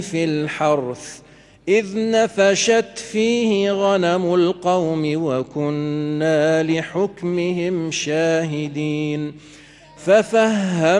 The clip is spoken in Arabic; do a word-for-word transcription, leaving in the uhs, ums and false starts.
في الحرث إذ نفشت فيه غنم القوم وكنا لحكمهم شاهدين ففهم